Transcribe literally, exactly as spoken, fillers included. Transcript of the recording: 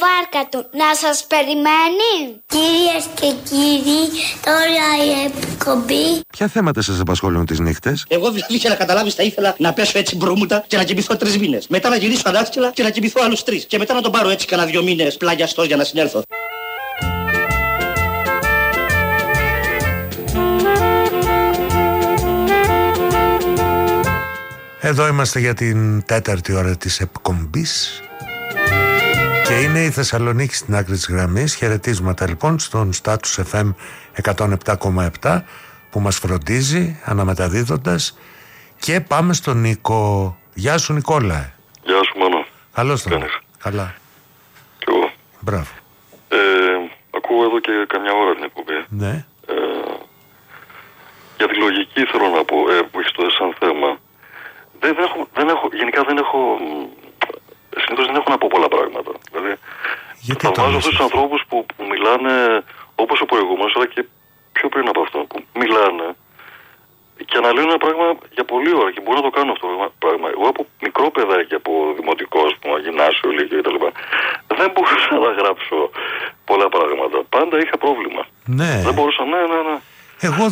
βάρκα του να σας περιμένει. Κυρίες και κύριοι, τώρα η εκπομπή. Ποια θέματα σας απασχολούν τις νύχτες? Εγώ δηλαδή για να καταλάβεις θα ήθελα να πέσω έτσι μπρούμουτα και να κοιμηθώ τρεις μήνες. Μετά να γυρίσω ανάσκελα και να κοιμηθώ άλλους τρεις. Και μετά να τον πάρω έτσι κανένα δυο μήνες πλαγιαστός για να συνέλθω. Εδώ είμαστε για την τέταρτη ώρα της εκπομπής και είναι η Θεσσαλονίκη στην άκρη της γραμμής. Χαιρετίσματα λοιπόν στον Status εφ εμ εκατόν επτά κόμμα επτά που μας φροντίζει αναμεταδίδοντας. Και πάμε στον Νίκο. Γεια σου Νικόλα. Γεια σου Μάνο. Καλώς τον. Καλά. Κι εγώ. Μπράβο. Ε, ακούω εδώ και καμιά ώρα την εκπομπή. Ναι. Ε, για τη λογική θέλω να πω ε, που έχεις το σαν θέμα. Δεν, δεν, έχω, δεν έχω, γενικά δεν έχω, συνήθως δεν έχω να πω πολλά πράγματα. Δηλαδή, θαυμάζω αυτούς τους ανθρώπους που, που μιλάνε όπως ο προηγούμενος, αλλά και πιο πριν από αυτό, που μιλάνε και αναλύουν ένα πράγμα για πολλή ώρα και μπορώ να το κάνω αυτό το πράγμα. Εγώ από μικρό παιδάκι, από δημοτικό, ας πούμε, γυμνάσιο, λύκειο κτλ. Δεν μπορούσα να γράψω πολλά πράγματα. Πάντα είχα πρόβλημα. Ναι. Δεν μπορούσα, ναι, ναι, ναι. Εγώ